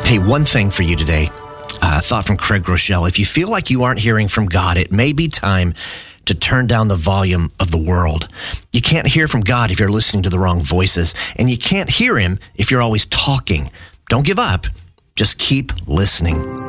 Hey, one thing for you today. Thought from Craig Groeschel. If you feel like you aren't hearing from God, it may be time to turn down the volume of the world. You can't hear from God if you're listening to the wrong voices, and you can't hear him if you're always talking. Don't give up. Just keep listening.